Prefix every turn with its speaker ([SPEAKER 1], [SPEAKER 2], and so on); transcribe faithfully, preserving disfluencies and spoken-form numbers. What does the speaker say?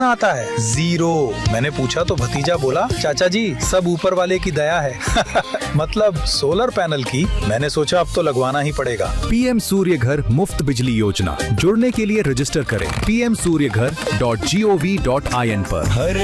[SPEAKER 1] आता है? जीरो। मैंने पूछा तो भतीजा बोला, चाचा जी सब ऊपर वाले की दया है। मतलब सोलर पैनल की। मैंने सोचा अब तो लगवाना ही पड़ेगा।
[SPEAKER 2] पीएम सूर्य घर मुफ्त बिजली योजना, जुड़ने के लिए रजिस्टर करें पी एम सूर्य घर dot G O V dot I N पर।